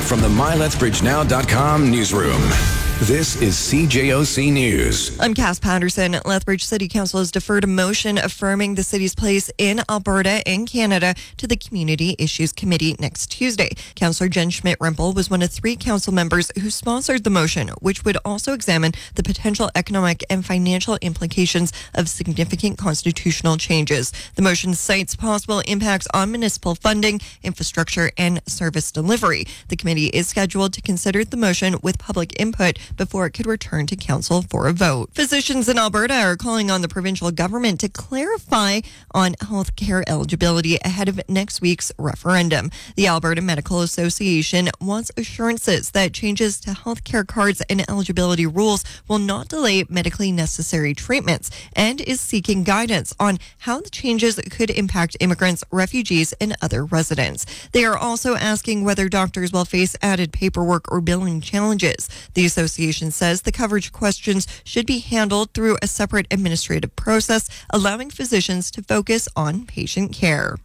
from the MyLethbridgeNow.com newsroom. This is CJOC News. I'm Cass Patterson. Lethbridge City Council has deferred a motion affirming the city's place in Alberta and Canada to the Community Issues Committee next Tuesday. Councillor Jen Schmidt-Rimple was one of 3 council members who sponsored the motion, which would also examine the potential economic and financial implications of significant constitutional changes. The motion cites possible impacts on municipal funding, infrastructure, and service delivery. The committee is scheduled to consider the motion with public input before it could return to council for a vote. Physicians in Alberta are calling on the provincial government to clarify on health care eligibility ahead of next week's referendum. The Alberta Medical Association wants assurances that changes to health care cards and eligibility rules will not delay medically necessary treatments and is seeking guidance on how the changes could impact immigrants, refugees, and other residents. They are also asking whether doctors will face added paperwork or billing challenges. The association says the coverage questions should be handled through a separate administrative process, allowing physicians to focus on patient care.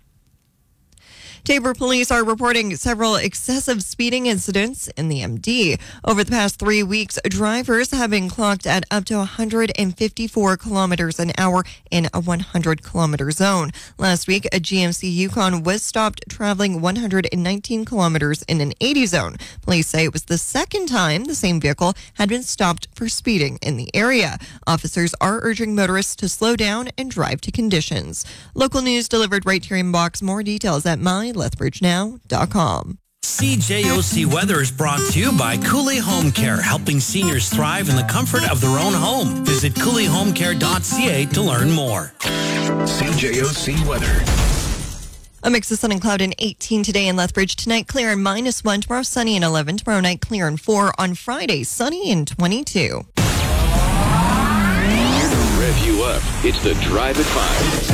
Taber police are reporting several excessive speeding incidents in the MD. Over the past 3 weeks, drivers have been clocked at up to 154 kilometers an hour in a 100-kilometer zone. Last week, a GMC Yukon was stopped traveling 119 kilometers in an 80 zone. Police say it was the second time the same vehicle had been stopped for speeding in the area. Officers are urging motorists to slow down and drive to conditions. Local news delivered right to your inbox. More details at MyLethbridgeNow.com. CJOC weather is brought to you by Cooley Home Care, helping seniors thrive in the comfort of their own home. Visit CooleyHomeCare.ca to learn more. CJOC weather. A mix of sun and cloud and 18 today in Lethbridge. Tonight, clear and -1. Tomorrow, sunny and 11. Tomorrow night, clear and 4. On Friday, sunny and 22. Here to rev you up, it's the Drive at 5.